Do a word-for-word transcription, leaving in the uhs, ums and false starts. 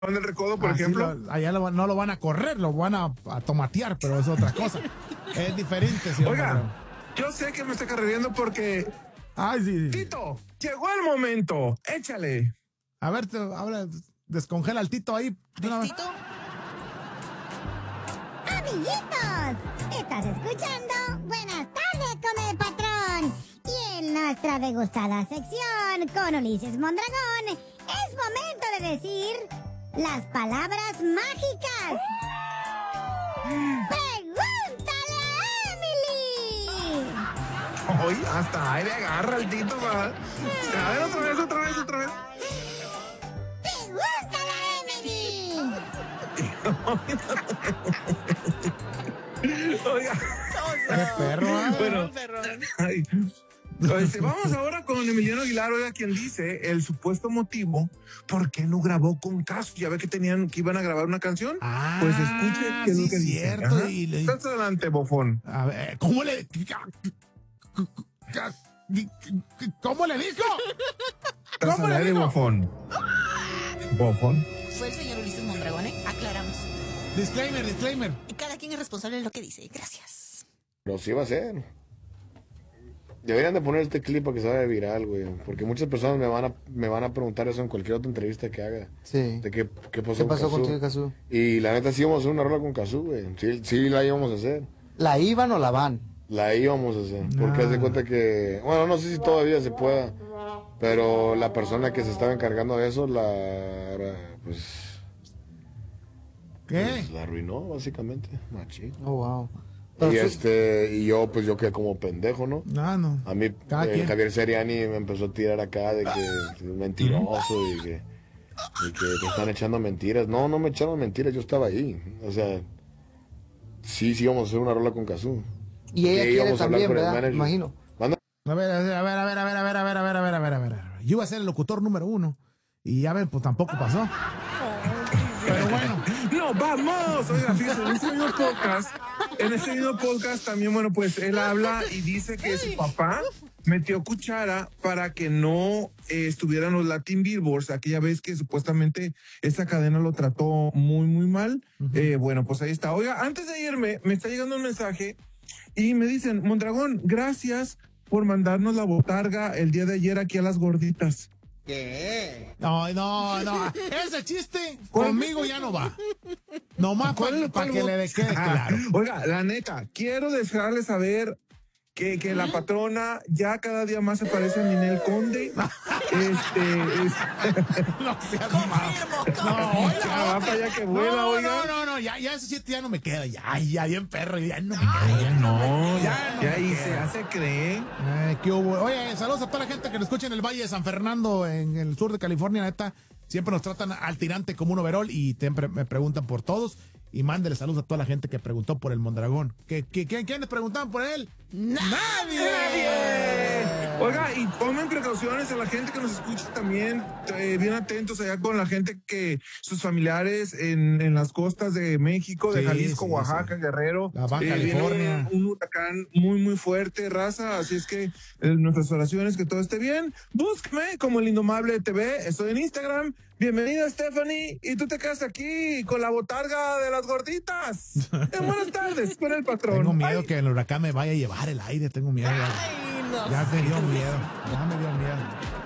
del Recodo, por Así ejemplo. lo- allá lo- no lo van a correr, lo van a, a tomatear, pero es otra cosa. Es diferente, señor Oiga, Mondragón. yo sé que me está carrereando porque... Ay, sí, sí. Tito, llegó el momento. Échale. A ver, te- ahora descongela el Tito ahí. de una vez. Tito, Amiguitos, estás escuchando Buenas tardes con el patrón. Y en nuestra degustada sección con Ulises Mondragón, es momento de decir las palabras mágicas. ¡Pregúntale a Emily! Hoy hasta aire agarra el Tito. Va. A ver, otra vez, otra vez, otra vez. ¡Pregúntale a Emily! Oiga. Qué perro, ¿eh? Bueno, perrón. ay. Este, vamos ahora con Emiliano Aguilar, oiga, quien dice el supuesto motivo por qué no grabó con Casu. Ya ve que tenían, que iban a grabar una canción. Ah, Pues escuche qué es sí, lo que dice. cierto, Ajá. y le- Estás adelante, bofón. A ver, ¿cómo le... ¿Cómo le dijo? Estás ¿Cómo al le aire, dijo? bofón. Bofón. Fue el señor Ulises Mondragón, ¿eh? Aclaramos. Disclaimer, disclaimer. Y cada quien es responsable de lo que dice. Gracias. Pero sí va a ser. Deberían de poner este clip para que se vaya viral, güey. Porque muchas personas me van a, me van a preguntar eso en cualquier otra entrevista que haga. Sí. De qué, qué pasó, ¿Qué pasó con con Cazzu. Cazzu? Y la neta sí íbamos a hacer una rola con Cazzu, güey. Sí, sí la íbamos a hacer. ¿La iban o la van? La íbamos a hacer. Porque Ah. haz de cuenta que... Bueno, no sé si todavía se pueda. Pero la persona que se estaba encargando de eso, la... Pues... ¿Qué? pues, la arruinó, básicamente. Machín. Oh, wow. Y Pero fue- este... Y yo, pues yo quedé como pendejo, ¿no? No, no. A mí, Cada el quien. Javier Seriani me empezó a tirar acá de que es mentiroso y que, y que te están echando mentiras. No, no me echaron mentiras, yo estaba ahí. O sea, sí, sí íbamos a hacer una rola con Cazzu. Y ella Que quiere íbamos a hablar también, con el ¿verdad? manager. Imagino. Manda- A ver, a ver, a ver, a ver, a ver, a ver, a ver, a ver, a ver, a ver, a ver, a ver. Yo iba a ser el locutor número uno. Y ya ven, pues tampoco pasó. Pero bueno. No, vamos. Oiga, fíjese, en este mismo podcast, en este mismo podcast también, bueno, pues él habla y dice que su papá metió cuchara para que no eh, estuvieran los Latin Billboards, aquella vez que supuestamente esa cadena lo trató muy, muy mal. Eh, bueno, pues ahí está. Oiga, antes de irme, me está llegando un mensaje y me dicen, Mondragón, gracias por mandarnos la botarga el día de ayer aquí a las gorditas. No, no, no. Ese chiste conmigo ya no va. Nomás para ¿Cuál- pa cuál que bo- le quede Ah, claro. Oiga, la neta, quiero dejarles saber que, que la patrona ya cada día más se parece a Ninel Conde. Este, es, No seas malo. No, oiga, ya va para allá que vuela, no, oiga. no, no, no, ya, ya ese chiste ya no me queda. Ya, ya, bien perro, ya no me queda. Ya no, ya, ya, no ya me ahí queda. se hace creer. Ay, qué hubo. Oye, saludos a toda la gente que nos escucha en el Valle de San Fernando, en el sur de California, neta. Siempre nos tratan al tirante como un overall y siempre me preguntan por todos. Y mándele saludos a toda la gente que preguntó por el Mondragón. ¿Qué, qué, quién, ¿Quiénes preguntaban por él? ¡Nadie! ¡Nadie! Oiga, y tomen precauciones a la gente que nos escucha también, eh, bien atentos allá con la gente que sus familiares en, en las costas de México, de Sí, Jalisco, sí, Oaxaca, sí. Guerrero. La Baja viene California. Un, un huracán muy, muy fuerte, raza. Así es que eh, nuestras oraciones, que todo esté bien. Búscame como el Indomable T V. Estoy en Instagram. Bienvenida, Stephanie. Y tú te quedas aquí con la botarga de las gorditas. Eh, buenas tardes, con el patrón. Tengo miedo Ay. que el huracán me vaya a llevar el aire. Tengo miedo. Ya, Ay, no. ya me dio miedo. Ya me dio miedo.